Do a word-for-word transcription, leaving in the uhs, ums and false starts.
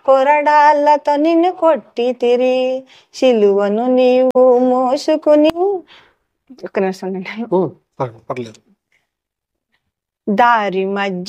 కొరడాలతో నిన్ను కొట్టి తిరి సిలువను నీవు మోసుకుని ఒక నిమిషం పర్లేదు. దారి మధ్య